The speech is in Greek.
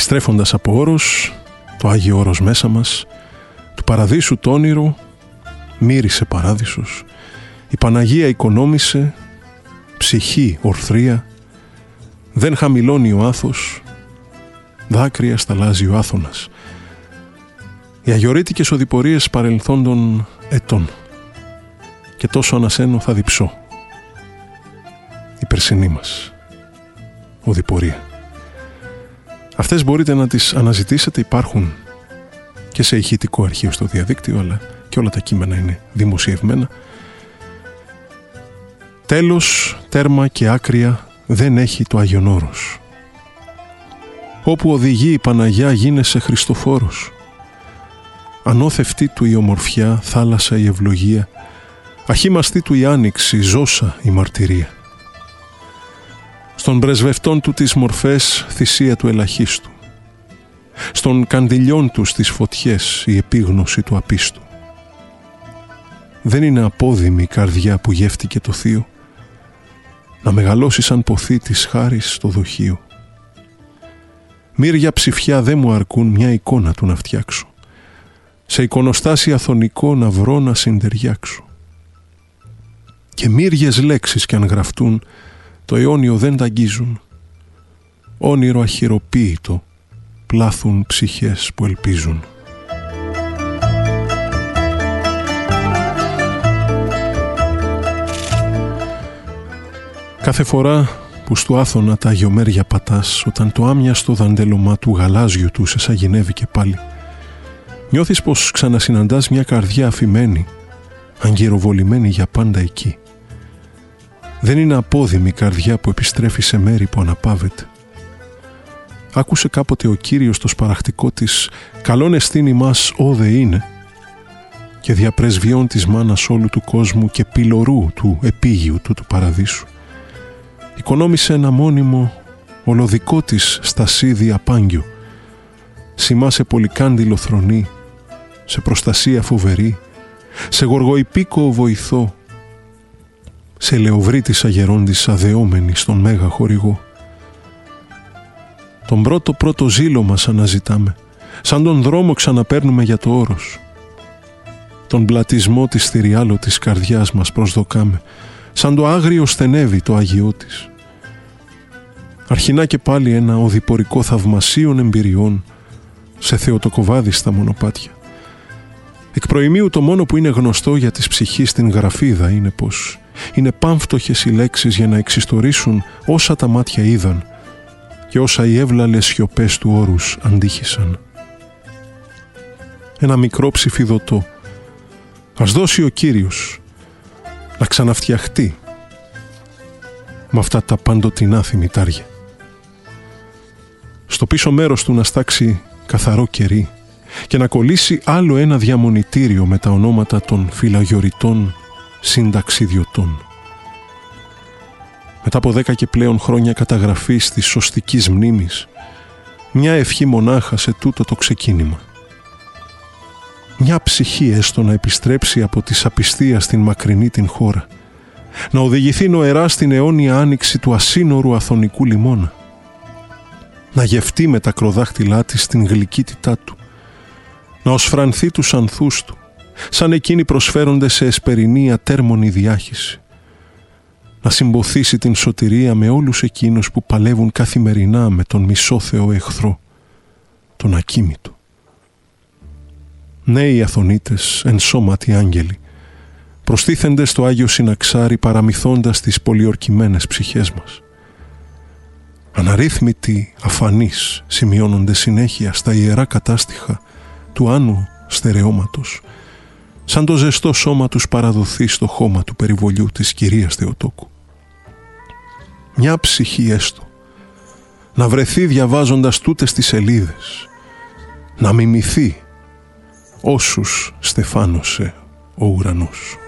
Επιστρέφοντας από όρος, το Άγιο Όρος μέσα μας, του παραδείσου το όνειρο, μύρισε παράδεισος, η Παναγία οικονόμησε, ψυχή ορθρία, δεν χαμηλώνει ο άθος, δάκρυα σταλάζει ο άθωνας. Οι αγιορείτικες οδηπορίες παρελθόντων ετών, και τόσο ανασένω θα διψώ. Η περσινή μας οδηπορία. Αυτές μπορείτε να τις αναζητήσετε, υπάρχουν και σε ηχητικό αρχείο στο διαδίκτυο, αλλά και όλα τα κείμενα είναι δημοσιευμένα. Τέλος, τέρμα και άκρια δεν έχει το Άγιον Όρος. Όπου οδηγεί η Παναγιά γίνεσαι Χριστοφόρος. Ανώθευτή του η ομορφιά, θάλασσα η ευλογία, αχήμαστή του η άνοιξη, ζώσα η μαρτυρία. Στον πρεσβευτών του τις μορφές, θυσία του ελαχίστου. Στον καντιλιών του τις φωτιές, η επίγνωση του απίστου. Δεν είναι απόδημη η καρδιά που γεύτηκε το θείο, να μεγαλώσει σαν ποθή της χάρης στο δοχείο. Μύρια ψηφιά δεν μου αρκούν μια εικόνα του να φτιάξω, σε εικονοστάσι αθωνικό να βρω να συντεριάξω. Και μύριες λέξεις κι αν γραφτούν, το αιώνιο δεν τ' αγγίζουν. Όνειρο αχυροποίητο πλάθουν ψυχές που ελπίζουν. Κάθε φορά που στου άθωνα τα αγιομέρια πατάς, όταν το άμοιαστο δαντέλωμα του γαλάζιου του σε σαγηνεύει και πάλι, νιώθεις πως ξανασυναντάς μια καρδιά αφημένη, αγκυροβολημένη για πάντα εκεί. Δεν είναι απόδημη η καρδιά που επιστρέφει σε μέρη που αναπαύεται. Άκουσε κάποτε ο Κύριος το σπαραχτικό της «Καλόν εστίν ημάς όδε είναι» και διαπρεσβειών της μάνας όλου του κόσμου και πυλωρού του επίγειου του παραδείσου. Οικονόμησε ένα μόνιμο ολοδικό της στασίδι απάγγιο, σημά σε πολυκάντιλο θρονή, σε προστασία φοβερή, σε γοργοϊπίκο βοηθό, σε λεωβρή της αγερόντης αδεόμενη στον μέγα χορηγό. Τον πρώτο ζήλο μας αναζητάμε, σαν τον δρόμο ξαναπαίρνουμε για το όρος. Τον πλατισμό της θηριάλο της καρδιάς μας προσδοκάμε, σαν το άγριο στενεύει το Άγιό της. Αρχινά και πάλι ένα οδηπορικό θαυμασίων εμπειριών σε θεοτοκοβάδιστα μονοπάτια. Εκ προημίου το μόνο που είναι γνωστό για της ψυχής στην γραφίδα είναι πως είναι πάμφτωχες οι λέξεις για να εξιστορήσουν όσα τα μάτια είδαν και όσα οι εύλαλες σιωπές του όρους αντίχησαν. Ένα μικρό ψηφιδωτό ας δώσει ο Κύριος να ξαναφτιαχτεί με αυτά τα παντοτινά θυμητάρια. Στο πίσω μέρος του να στάξει καθαρό κερί και να κολλήσει άλλο ένα διαμονητήριο με τα ονόματα των φυλαγιοριτών συνταξιδιωτών. Μετά από 10 και πλέον χρόνια καταγραφής της σωστικής μνήμης, μια ευχή μονάχα σε τούτο το ξεκίνημα. Μια ψυχή έστω να επιστρέψει από τη απιστία στην μακρινή την χώρα, να οδηγηθεί νοερά στην αιώνια άνοιξη του ασύνορου αθωνικού λιμώνα, να γευτεί με τα κροδάχτυλά της την γλυκύτητά του, να οσφρανθεί τους ανθούς του, σαν εκείνοι προσφέρονται σε εσπερινή ατέρμονη διάχυση, να συμποθήσει την σωτηρία με όλους εκείνους που παλεύουν καθημερινά με τον μισόθεο εχθρό, τον ακίμητο. Νέοι αθωνίτες, ενσώματοι άγγελοι, προστίθενται στο Άγιο Συναξάρι παραμυθώντας τις πολιορκημένες ψυχές μας. Αναρρύθμιτοι αφανείς σημειώνονται συνέχεια στα ιερά κατάστοιχα του Άνου Στερεώματος, σαν το ζεστό σώμα τους παραδοθεί στο χώμα του περιβολιού της Κυρίας Θεοτόκου. Μια ψυχή έστω να βρεθεί διαβάζοντας τούτες τις σελίδες, να μιμηθεί όσους στεφάνωσε ο ουρανός.